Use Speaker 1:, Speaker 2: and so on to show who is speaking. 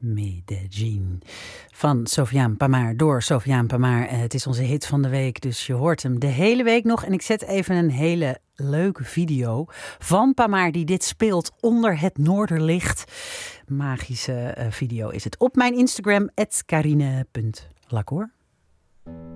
Speaker 1: Medellin van Sofiane Pamar door Sofiane Pamar. Het is onze hit van de week, dus je hoort hem de hele week nog. En ik zet even een hele leuke video van Pamar die dit speelt onder het noorderlicht. Magische video is het op mijn Instagram @karine.lacour.